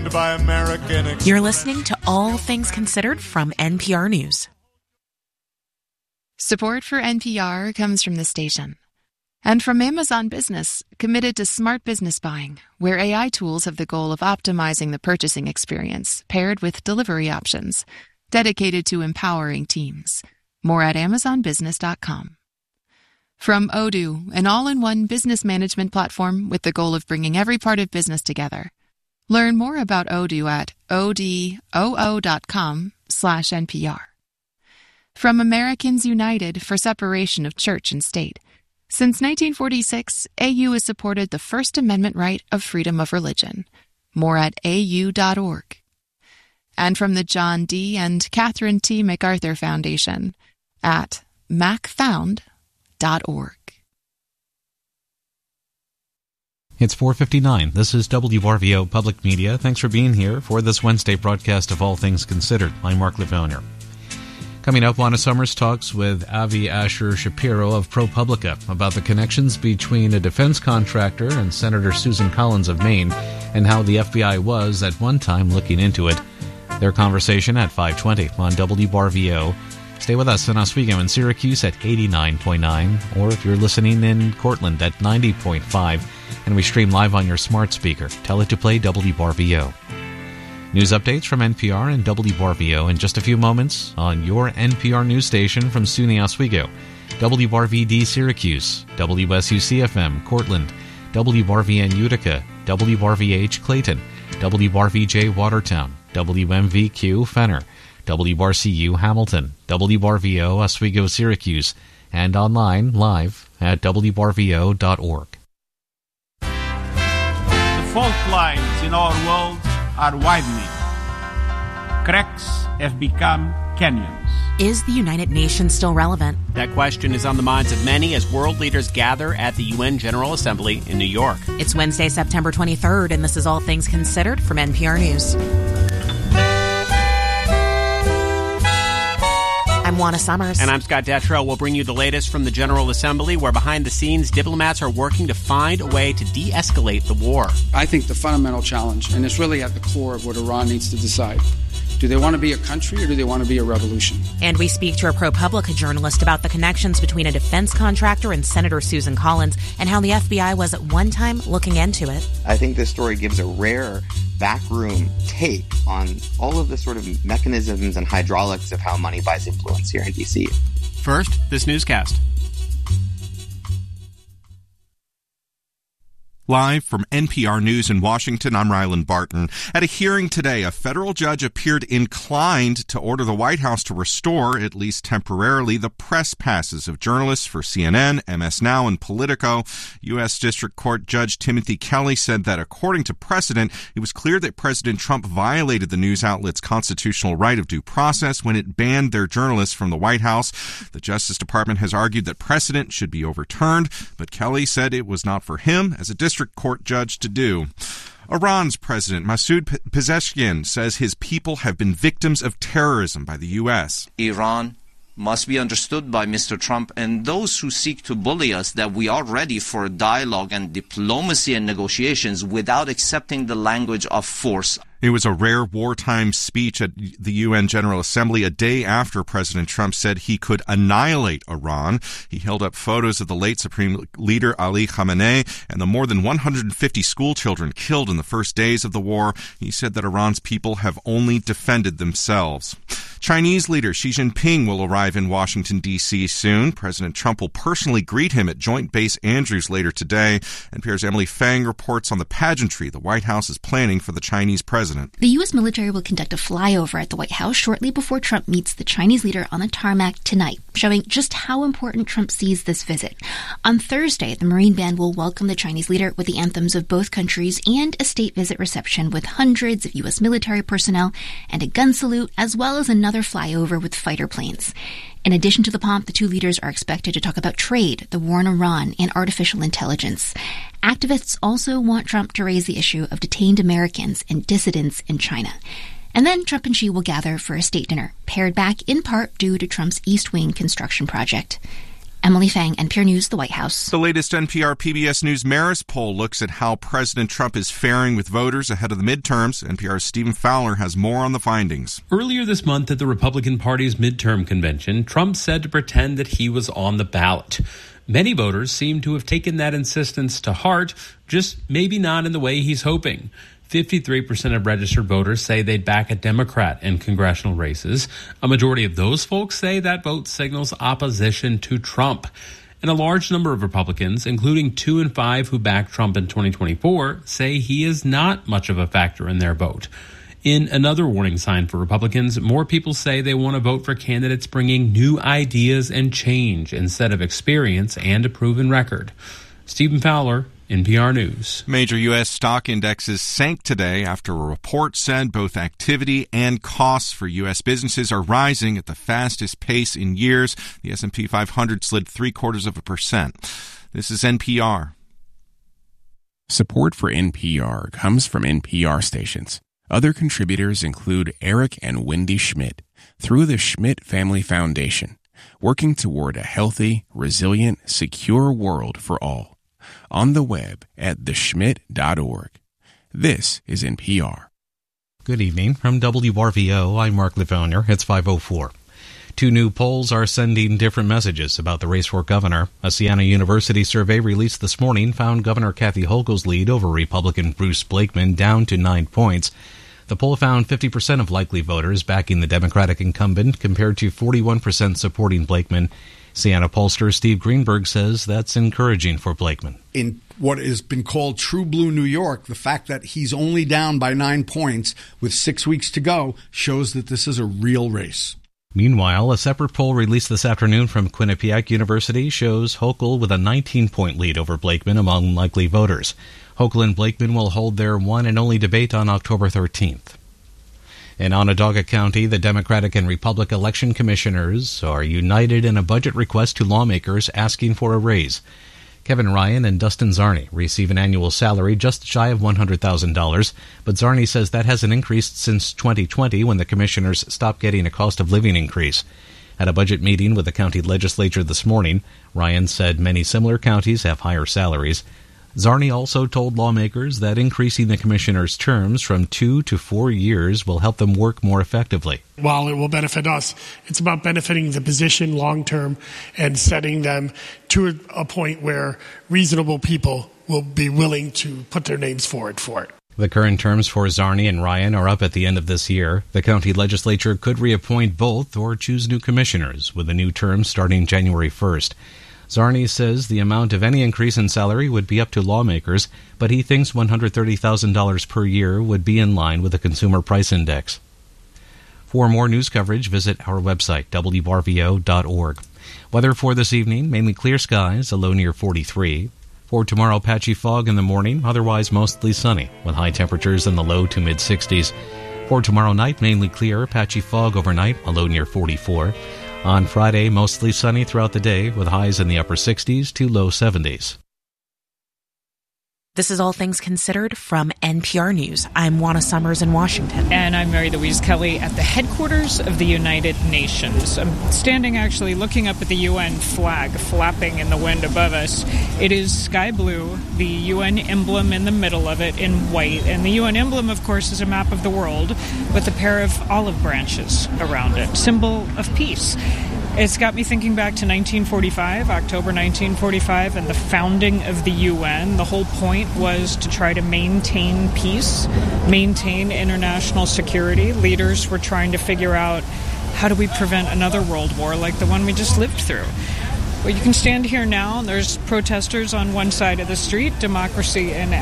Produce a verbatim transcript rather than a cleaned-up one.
owned by American Express. You're listening to All Things Considered from N P R News. Support for N P R comes from the station. And from Amazon Business, committed to smart business buying, where A I tools have the goal of optimizing the purchasing experience, paired with delivery options, dedicated to empowering teams. More at amazon business dot com. From Odoo, an all-in-one business management platform with the goal of bringing every part of business together. Learn more about Odoo at odoo.com slash NPR. From Americans United for Separation of Church and State. Since nineteen forty-six, A U has supported the First Amendment right of freedom of religion. More at a u dot org. And from the John D. and Catherine T. MacArthur Foundation at mac found dot org. It's four fifty-nine. This is W R V O Public Media. Thanks for being here for this Wednesday broadcast of All Things Considered. I'm Mark Levonier. Coming up, Juana Summers talks with Avi Asher Shapiro of ProPublica about the connections between a defense contractor and Senator Susan Collins of Maine and how the F B I was at one time looking into it. Their conversation at five twenty on W R V O. Stay with us in Oswego and Syracuse at eighty-nine point nine, or if you're listening in Cortland at ninety point five, and we stream live on your smart speaker. Tell it to play W R V O. News updates from N P R and W R V O in just a few moments on your N P R news station from SUNY Oswego, W R V D Syracuse, W S U C F M Cortland, W R V N Utica, W R V H Clayton, W R V J Watertown, W M V Q Fenner, W R C U Hamilton, W R V O Oswego Syracuse, and online live at W R V O dot org. The fault lines in our world are widening. Cracks have become canyons. Is the United Nations still relevant? That question is on the minds of many as world leaders gather at the U N General Assembly in New York. It's Wednesday, September twenty-third, and this is All Things Considered from N P R News. I'm Juana Summers. And I'm Scott Detrow. We'll bring you the latest from the General Assembly, where behind the scenes, diplomats are working to find a way to de-escalate the war. I think the fundamental challenge, and it's really at the core of what Iran needs to decide, do they want to be a country or do they want to be a revolution? And we speak to a ProPublica journalist about the connections between a defense contractor and Senator Susan Collins and how the F B I was at one time looking into it. I think this story gives a rare backroom take on all of the sort of mechanisms and hydraulics of how money buys influence here in D C. First, this newscast. Live from N P R News in Washington, I'm Ryland Barton. At a hearing today, a federal judge appeared inclined to order the White House to restore, at least temporarily, the press passes of journalists for C N N, M S Now, and Politico. U S. District Court Judge Timothy Kelly said that according to precedent, it was clear that President Trump violated the news outlet's constitutional right of due process when it banned their journalists from the White House. The Justice Department has argued that precedent should be overturned, but Kelly said it was not for him as a district court judge to do. Iran's President Masoud Pezeshkian says his people have been victims of terrorism by the U S. Iran must be understood by Mister Trump and those who seek to bully us that we are ready for dialogue and diplomacy and negotiations without accepting the language of force. It was a rare wartime speech at the U N General Assembly a day after President Trump said he could annihilate Iran. He held up photos of the late Supreme Leader Ali Khamenei and the more than one hundred fifty school children killed in the first days of the war. He said that Iran's people have only defended themselves. Chinese leader Xi Jinping will arrive in Washington, D C soon. President Trump will personally greet him at Joint Base Andrews later today. N P R's Emily Fang reports on the pageantry the White House is planning for the Chinese president. The U S military will conduct a flyover at the White House shortly before Trump meets the Chinese leader on the tarmac tonight, showing just how important Trump sees this visit. On Thursday, the Marine Band will welcome the Chinese leader with the anthems of both countries and a state visit reception with hundreds of U S military personnel and a gun salute, as well as another flyover with fighter planes. In addition to the pomp, the two leaders are expected to talk about trade, the war in Iran, and artificial intelligence. Activists also want Trump to raise the issue of detained Americans and dissidents in China. And then Trump and Xi will gather for a state dinner, pared back in part due to Trump's East Wing construction project. Emily Fang, N P R News, the White House. The latest N P R P B S News Marist poll looks at how President Trump is faring with voters ahead of the midterms. N P R's Stephen Fowler has more on the findings. Earlier this month at the Republican Party's midterm convention, Trump said to pretend that he was on the ballot. Many voters seem to have taken that insistence to heart, just maybe not in the way he's hoping. fifty-three percent of registered voters say they'd back a Democrat in congressional races. A majority of those folks say that vote signals opposition to Trump. And a large number of Republicans, including two in five who backed Trump in twenty twenty-four, say he is not much of a factor in their vote. In another warning sign for Republicans, more people say they want to vote for candidates bringing new ideas and change instead of experience and a proven record. Stephen Fowler, N P R News. Major U S stock indexes sank today after a report said both activity and costs for U S businesses are rising at the fastest pace in years. The S and P five hundred slid three quarters of a percent. This is N P R. Support for N P R comes from N P R stations. Other contributors include Eric and Wendy Schmidt through the Schmidt Family Foundation, working toward a healthy, resilient, secure world for all. On the web at the schmidt dot org. This is N P R. Good evening. From W R V O, I'm Mark Livoner. It's five oh four. Two new polls are sending different messages about the race for governor. A Siena University survey released this morning found Governor Kathy Hochul's lead over Republican Bruce Blakeman down to nine points. The poll found fifty percent of likely voters backing the Democratic incumbent compared to forty-one percent supporting Blakeman. Siena pollster Steve Greenberg says that's encouraging for Blakeman. In what has been called true blue New York, the fact that he's only down by nine points with six weeks to go shows that this is a real race. Meanwhile, a separate poll released this afternoon from Quinnipiac University shows Hochul with a nineteen-point lead over Blakeman among likely voters. Hochul and Blakeman will hold their one and only debate on October thirteenth. In Onondaga County, the Democratic and Republican election commissioners are united in a budget request to lawmakers asking for a raise. Kevin Ryan and Dustin Zarni receive an annual salary just shy of one hundred thousand dollars, but Zarni says that hasn't increased since twenty twenty when the commissioners stopped getting a cost of living increase. At a budget meeting with the county legislature this morning, Ryan said many similar counties have higher salaries. Zarni also told lawmakers that increasing the commissioners' terms from two to four years will help them work more effectively. While it will benefit us, it's about benefiting the position long-term and setting them to a point where reasonable people will be willing to put their names forward for it. The current terms for Zarni and Ryan are up at the end of this year. The county legislature could reappoint both or choose new commissioners, with a new term starting January first. Zarni says the amount of any increase in salary would be up to lawmakers, but he thinks one hundred thirty thousand dollars per year would be in line with the Consumer Price Index. For more news coverage, visit our website, W R V O dot org. Weather for this evening, mainly clear skies, a low near forty-three. For tomorrow, patchy fog in the morning, otherwise mostly sunny, with high temperatures in the low to mid-sixties. For tomorrow night, mainly clear, patchy fog overnight, a low near forty-four. On Friday, mostly sunny throughout the day, with highs in the upper sixties to low seventies. This is All Things Considered from N P R News. I'm Juana Summers in Washington. And I'm Mary Louise Kelly at the headquarters of the United Nations. I'm standing actually looking up at the U N flag flapping in the wind above us. It is sky blue, the U N emblem in the middle of it in white. And the U N emblem, of course, is a map of the world with a pair of olive branches around it, symbol of peace. It's got me thinking back to nineteen forty-five, October nineteen forty-five, and the founding of the U N. The whole point was to try to maintain peace, maintain international security. Leaders were trying to figure out, how do we prevent another world war like the one we just lived through? Well, you can stand here now, and there's protesters on one side of the street, democracy and